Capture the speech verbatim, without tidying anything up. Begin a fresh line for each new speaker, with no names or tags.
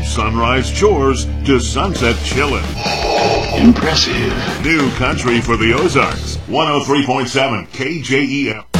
sunrise chores to sunset chillin'.
Impressive.
New country for the Ozarks. one oh three point seven K J E F.